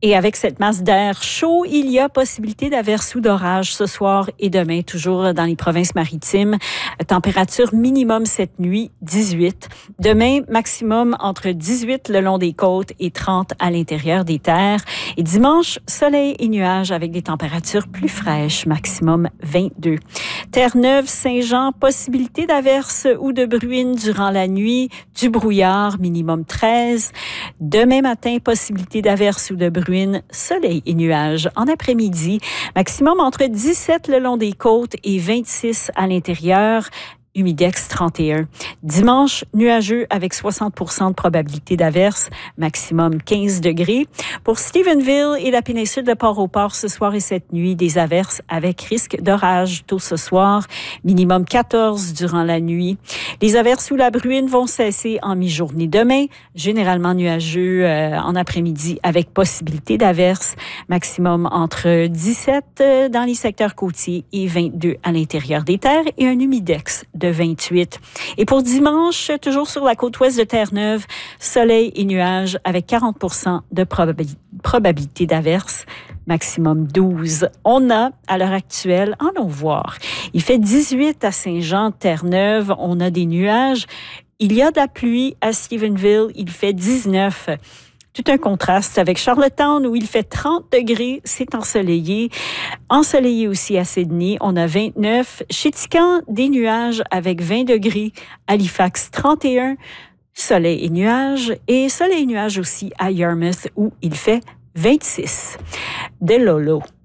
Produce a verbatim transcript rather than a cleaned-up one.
Et avec cette masse d'air chaud, il y a possibilité d'averses ou d'orages ce soir et demain, toujours dans les provinces maritimes. Température minimum cette nuit, dix-huit. Demain, maximum entre dix-huit le long des côtes et trente à l'intérieur des terres. Et dimanche, soleil et nuages avec des températures plus fraîches, maximum vingt-deux. Terre-Neuve, Saint-Jean, possibilité d'averses ou de bruines durant la nuit, du brouillard, minimum treize. Demain matin, possibilité d'averses ou de bruines, soleil et nuages en après-midi, maximum entre dix-sept le long des côtes et vingt-six à l'intérieur. Humidex trente et un. Dimanche, nuageux avec soixante pour cent de probabilité d'averse, maximum quinze degrés. Pour Stephenville et la péninsule de Port-au-Port, ce soir et cette nuit, des averses avec risque d'orage tôt ce soir, minimum quatorze durant la nuit. Les averses ou la bruine vont cesser en mi-journée demain, généralement nuageux euh, en après-midi avec possibilité d'averse, maximum entre dix-sept dans les secteurs côtiers et vingt-deux à l'intérieur des terres et un humidex de vingt-huit. Et pour dimanche, toujours sur la côte ouest de Terre-Neuve, soleil et nuages avec quarante pour cent de probab- probabilité d'averse, maximum douze. On a, à l'heure actuelle, allons voir, il fait dix-huit à Saint-Jean, Terre-Neuve, on a des nuages. Il y a de la pluie à Stephenville, il fait dix-neuf. Tout un contraste avec Charlottetown où il fait trente degrés, c'est ensoleillé. Ensoleillé aussi à Sydney, on a vingt-neuf. Chez Tican, des nuages avec vingt degrés. Halifax, trente et un. Soleil et nuages. Et soleil et nuages aussi à Yarmouth où il fait vingt-six. De Lolo.